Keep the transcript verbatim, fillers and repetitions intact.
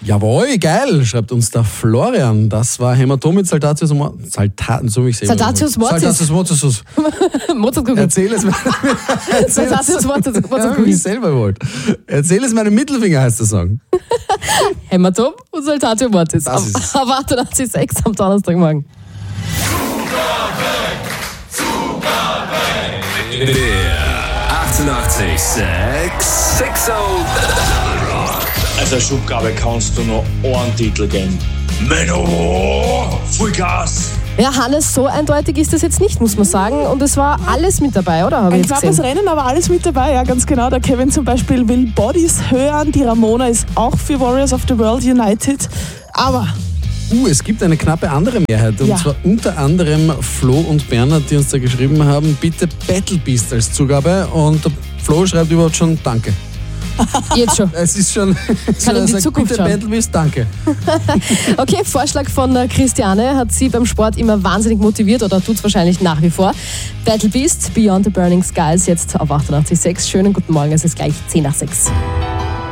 Jawohl, geil, schreibt uns der Florian. Das war Hämatom mit Saltatius Mortis. Salta- so mich Saltatius Mortis. Saltatius Mortis. Mozartkugeln. Erzähl es mir. Saltatius Mortis. Ja, wie ich selber wollte. Erzähl es meinem Mittelfinger, heißt der Song. Hämatom und Saltatio Mortis. Das ist es. Auf achtundachtzig Komma sechs am Donnerstagmorgen. Der achtundachtzig Komma sechs Sexo. Also Schubgabe kannst du noch einen Titel geben. Menno, Vollgas! Ja, Hannes, so eindeutig ist das jetzt nicht, muss man sagen. Und es war alles mit dabei, oder? Habe ich Ein jetzt knappes gesehen. Rennen, aber alles mit dabei, ja, ganz genau. Der Kevin zum Beispiel will Bodies hören, die Ramona ist auch für Warriors of the World United. Aber Uh, es gibt eine knappe andere Mehrheit. Und Ja. zwar unter anderem Flo und Bernhard, die uns da geschrieben haben, bitte Battle Beast als Zugabe. Und der Flo schreibt überhaupt schon Danke. Jetzt schon. Es ist schon. Kann in die er sagt, Zukunft bitte schauen. Battle Beast, danke. Okay, Vorschlag von äh, Christiane, hat sie beim Sport immer wahnsinnig motiviert oder tut es wahrscheinlich nach wie vor. Battle Beast, Beyond the Burning Skies, jetzt auf achtundachtzig Komma sechs. Schönen guten Morgen, es ist gleich zehn nach sechs.